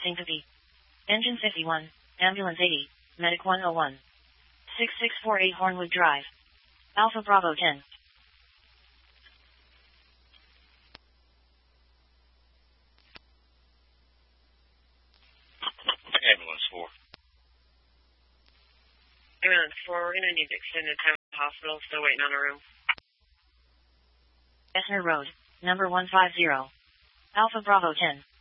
Syncope. Engine 51, Ambulance 80, Medic 101. 6648 Hornwood Drive. Alpha Bravo 10. Ambulance 4. Ambulance 4, we're going to need to extend the time at the hospital. Still waiting on a room. Essner Road, number 150. Alpha Bravo 10.